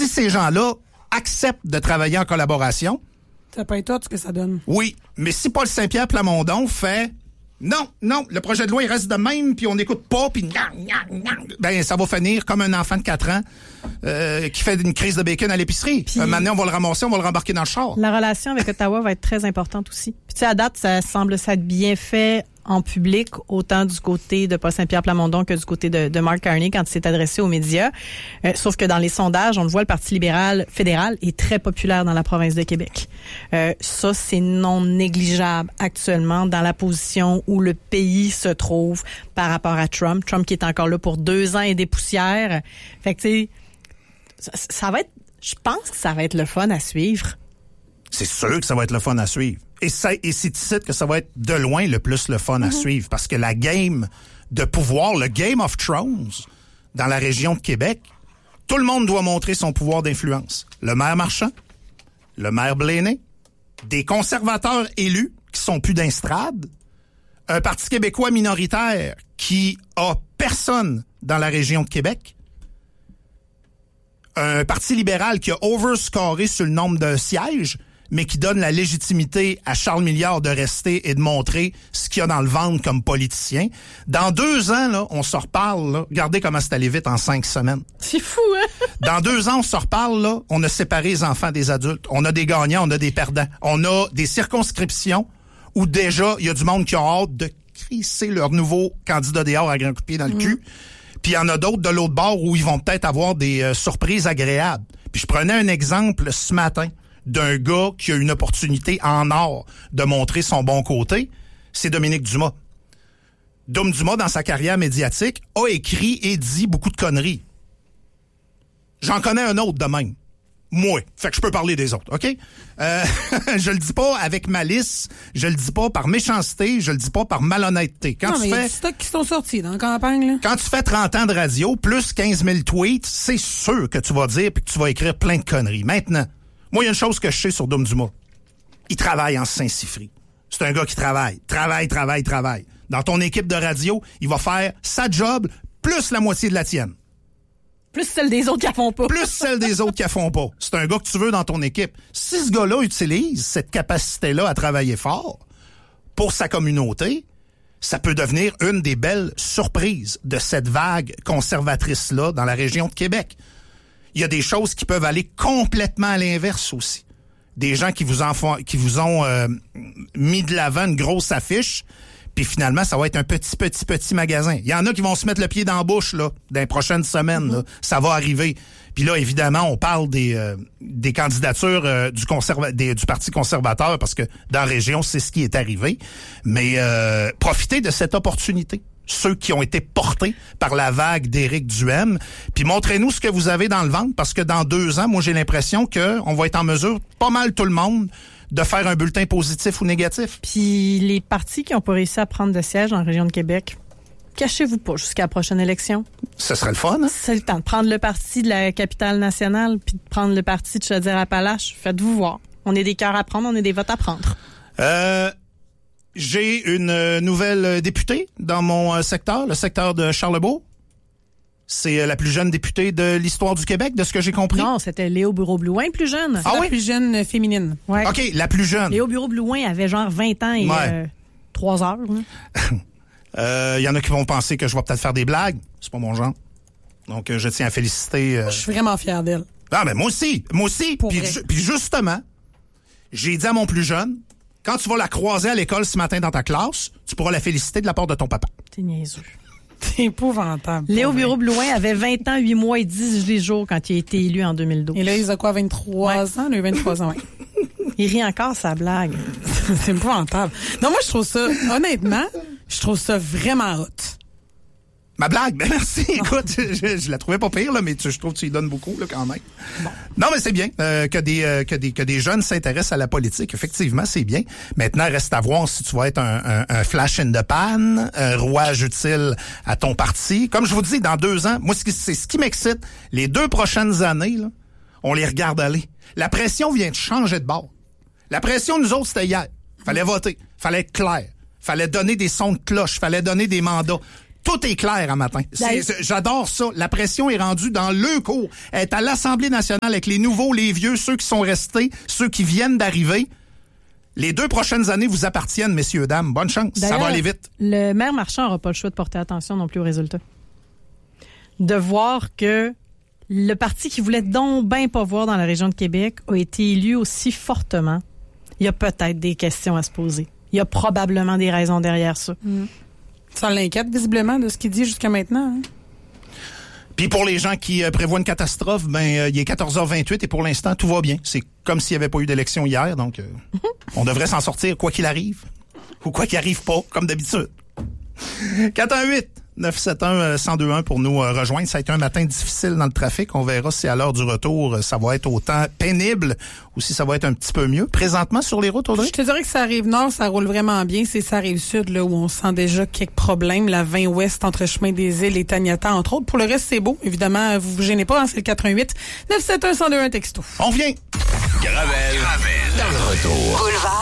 Si ces gens-là acceptent de travailler en collaboration... Ça peut être tout ce que ça donne. Oui, mais si Paul Saint-Pierre Plamondon fait... Non, le projet de loi, il reste de même, puis on n'écoute pas, puis ben ça va finir comme un enfant de 4 ans qui fait une crise de bacon à l'épicerie. Maintenant, on va le ramasser, on va le rembarquer dans le char. La relation avec Ottawa va être très importante aussi. Puis tu sais, à date, ça semble s'être bien fait en public, autant du côté de Paul Saint-Pierre Plamondon que du côté de Mark Carney quand il s'est adressé aux médias. Sauf que dans les sondages, on le voit, le Parti libéral fédéral est très populaire dans la province de Québec. Ça, c'est non négligeable actuellement dans la position où le pays se trouve par rapport à Trump. Trump qui est encore là pour 2 ans et des poussières. Fait que tu sais, ça va être, je pense que ça va être le fun à suivre. C'est sûr que ça va être le fun à suivre. Et c'est ici que ça va être de loin le plus le fun à suivre. Parce que la game de pouvoir, le Game of Thrones, dans la région de Québec, tout le monde doit montrer son pouvoir d'influence. Le maire Marchand, le maire Blaney, des conservateurs élus qui sont plus d'Instrade, un Parti québécois minoritaire qui a personne dans la région de Québec, un Parti libéral qui a overscoré sur le nombre de sièges, mais qui donne la légitimité à Charles Milliard de rester et de montrer ce qu'il y a dans le ventre comme politicien. Dans 2 ans, là, on se reparle. Là. Regardez comment c'est allé vite en 5 semaines. C'est fou, hein? Dans 2 ans, on se reparle. Là, on a séparé les enfants des adultes. On a des gagnants, on a des perdants. On a des circonscriptions où déjà, il y a du monde qui a hâte de crisser leur nouveau candidat dehors à grand coup de pied dans le cul. Puis il y en a d'autres de l'autre bord où ils vont peut-être avoir des surprises agréables. Puis je prenais un exemple ce matin d'un gars qui a une opportunité en or de montrer son bon côté, c'est Dominique Dumas. Dom Dumas, dans sa carrière médiatique, a écrit et dit beaucoup de conneries. J'en connais un autre de même. Moi. Fait que je peux parler des autres, OK? Je le dis pas avec malice, je le dis pas par méchanceté, je le dis pas par malhonnêteté. Non, mais il y a des stocks qui sont sortis dans la campagne, là. Quand tu fais 30 ans de radio, plus 15 000 tweets, c'est sûr que tu vas dire puis que tu vas écrire plein de conneries. Maintenant, moi, il y a une chose que je sais sur Dom Dumas. Il travaille en Saint-Siffry. C'est un gars qui travaille. Travaille. Dans ton équipe de radio, il va faire sa job plus la moitié de la tienne. Plus celle des autres qui la font pas. Plus celle des autres qui la font pas. C'est un gars que tu veux dans ton équipe. Si ce gars-là utilise cette capacité-là à travailler fort pour sa communauté, ça peut devenir une des belles surprises de cette vague conservatrice-là dans la région de Québec. Il y a des choses qui peuvent aller complètement à l'inverse aussi. Des gens qui vous ont mis de l'avant une grosse affiche, puis finalement, ça va être un petit magasin. Il y en a qui vont se mettre le pied dans la bouche là, dans les prochaines semaines. Là. Ça va arriver. Puis là, évidemment, on parle des candidatures du Parti conservateur, parce que dans la région, c'est ce qui est arrivé. Mais profitez de cette opportunité. Ceux qui ont été portés par la vague d'Éric Duhaime. Puis montrez-nous ce que vous avez dans le ventre, parce que dans 2 ans, moi, j'ai l'impression qu'on va être en mesure, pas mal tout le monde, de faire un bulletin positif ou négatif. Puis les partis qui n'ont pas réussi à prendre de siège dans la région de Québec, cachez-vous pas jusqu'à la prochaine élection. Ce serait le fun, hein? C'est le temps de prendre le parti de la capitale nationale puis de prendre le parti de Chaudière-Appalaches. Faites-vous voir. On est des cœurs à prendre, on est des votes à prendre. J'ai une nouvelle députée dans mon secteur, le secteur de Charlebourg. C'est la plus jeune députée de l'histoire du Québec, de ce que j'ai compris. Non, c'était Léo Bureau-Blouin, plus jeune. La plus jeune féminine. Ouais. OK, la plus jeune. Léo Bureau-Blouin avait genre 20 ans et 3 heures. Il y en a qui vont penser que je vais peut-être faire des blagues. C'est pas mon genre. Donc, je tiens à féliciter... Je suis vraiment fier d'elle. Ah, mais moi aussi. Puis justement, j'ai dit à mon plus jeune, quand tu vas la croiser à l'école ce matin dans ta classe, tu pourras la féliciter de la part de ton papa. T'es niaiseux. C'est épouvantable. Léo Bureau-Blouin avait 20 ans, 8 mois et 18 jours quand il a été élu en 2012. Et là, il a quoi, 23 ans? Il a 23 ans, oui. Il rit encore, sa blague. C'est épouvantable. Non, moi, je trouve ça, honnêtement, je trouve ça vraiment hot. Ma blague, ben merci. Écoute, je la trouvais pas pire, là, mais je trouve que tu y donnes beaucoup là, quand même. Bon. Non, mais c'est bien que des jeunes s'intéressent à la politique. Effectivement, c'est bien. Maintenant, reste à voir si tu vas être un flash in the pan, un rouage utile à ton parti. Comme je vous dis, dans 2 ans, moi, c'est ce qui m'excite. Les 2 prochaines années, là, on les regarde aller. La pression vient de changer de bord. La pression, nous autres, c'était hier. Fallait voter. Fallait être clair. Fallait donner des sons de cloche. Fallait donner des mandats. Tout est clair un matin. J'adore ça. La pression est rendue dans le cours. Elle est à l'Assemblée nationale avec les nouveaux, les vieux, ceux qui sont restés, ceux qui viennent d'arriver. Les 2 prochaines années vous appartiennent, messieurs, dames. Bonne chance. Ça va aller vite. Le maire Marchand n'aura pas le choix de porter attention non plus aux résultats. De voir que le parti qui voulait donc ben pas voir dans la région de Québec a été élu aussi fortement. Il y a peut-être des questions à se poser. Il y a probablement des raisons derrière ça. Ça l'inquiète visiblement de ce qu'il dit jusqu'à maintenant. Hein? Puis pour les gens qui prévoient une catastrophe, il est 14h28 et pour l'instant, tout va bien. C'est comme s'il n'y avait pas eu d'élection hier, donc on devrait s'en sortir quoi qu'il arrive. Ou quoi qu'il arrive pas, comme d'habitude. 418-971-1021 pour nous rejoindre. Ça a été un matin difficile dans le trafic. On verra si à l'heure du retour, ça va être autant pénible ou si ça va être un petit peu mieux. Présentement, sur les routes, Audrey? Je te dirais que ça arrive nord, ça roule vraiment bien. C'est ça arrive sud, là, où on sent déjà quelques problèmes. La 20 ouest entre Chemin des Îles et Taniata, entre autres. Pour le reste, c'est beau. Évidemment, vous vous gênez pas, hein, c'est le 88-971-1021 texto. On vient! Gravel. Dans le retour. Boulevard.